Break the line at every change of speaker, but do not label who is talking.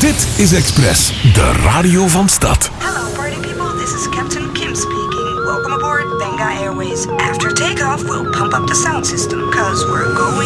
Dit is Express, de radio van stad.
Hello party people, this is Captain Kim speaking. Welcome aboard Benga Airways. After takeoff, we'll pump up the sound system, cause we're going